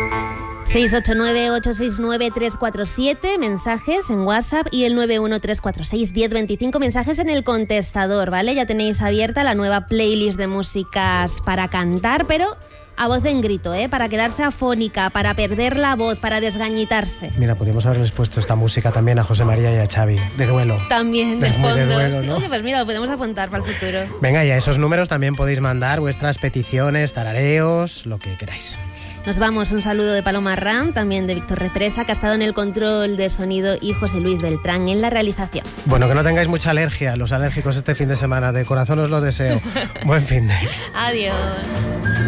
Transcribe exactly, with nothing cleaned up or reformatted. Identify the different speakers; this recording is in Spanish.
Speaker 1: seis ocho nueve, ocho seis nueve, tres cuatro siete, mensajes en WhatsApp, y el nueve uno tres cuatro seis, uno cero dos cinco, mensajes en el contestador, ¿vale? Ya tenéis abierta la nueva playlist de músicas para cantar, pero a voz en grito, ¿eh? Para quedarse afónica, para perder la voz, para desgañitarse.
Speaker 2: Mira, podríamos haberles puesto esta música también a José María y a Xavi, de duelo.
Speaker 1: También, de,
Speaker 2: de
Speaker 1: fondo.
Speaker 2: De duelo, ¿no?
Speaker 1: Oye, pues mira, lo podemos apuntar para el futuro.
Speaker 2: Venga, y a esos números también podéis mandar vuestras peticiones, tarareos, lo que queráis.
Speaker 1: Nos vamos, un saludo de Paloma Ram, también de Víctor Represa, que ha estado en el control de sonido, y José Luis Beltrán en la realización.
Speaker 2: Bueno, que no tengáis mucha alergia, los alérgicos este fin de semana, de corazón os lo deseo. Buen fin de...
Speaker 1: Adiós.